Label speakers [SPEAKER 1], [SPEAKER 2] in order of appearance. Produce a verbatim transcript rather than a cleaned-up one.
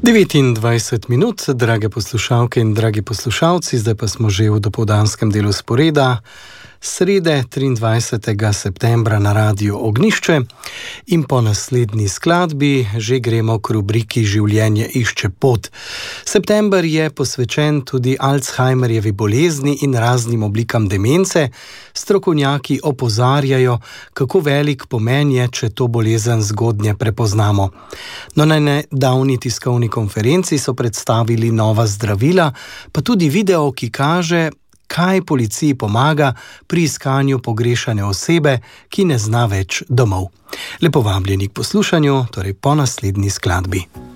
[SPEAKER 1] devetindvajset minut, drage poslušalke in dragi poslušalci, zdaj pa smo že v dopoldanskem delu sporeda, srede triindvajsetega septembra na Radiu Ognjišče in po naslednji skladbi že gremo k rubriki Življenje išče pot. September je posvečen tudi Alzheimerjevi bolezni in raznim oblikam demence. Strokovnjaki opozarjajo, kako velik pomen je, če to bolezen zgodnje prepoznamo. No, na nedavni tiskovni konferenci so predstavili nova zdravila, pa tudi video, ki kaže, kaj policiji pomaga pri iskanju pogrešane osebe, ki ne zna več domov. Lepo vabljeni k poslušanju, torej po naslednji skladbi.